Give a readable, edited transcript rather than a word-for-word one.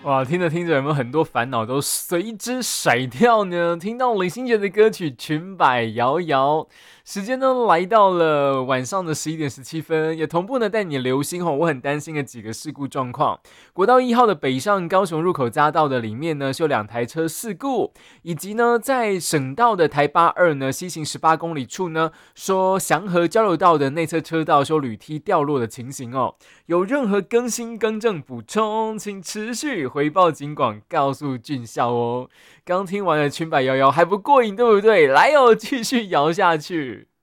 哇，听着听着，有没有很多烦恼都随之甩掉呢？听到李心洁的歌曲《裙摆摇摇》，时间呢来到了晚上的11点17分，也同步呢带你留心我很担心的几个事故状况。国道1号的北上高雄入口匝道的里面呢，是有2台车事故，以及呢在省道的台8-2呢西行18公里处呢，说祥和交流道的内侧车道说铝梯掉落的情形哦。有任何更新、更正、补充，请持续回报警广，告诉俊孝哦。刚听完了裙摆摇摇还不过瘾，对不对？来哦，继续摇下去。